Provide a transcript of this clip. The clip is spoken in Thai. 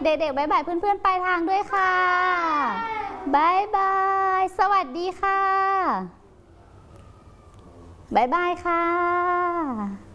เด็กๆบ๊ายบายเพื่อนๆปลายทางด้วยค่ะบ๊ายบายสวัสดีค่ะบ๊ายบายค่ะ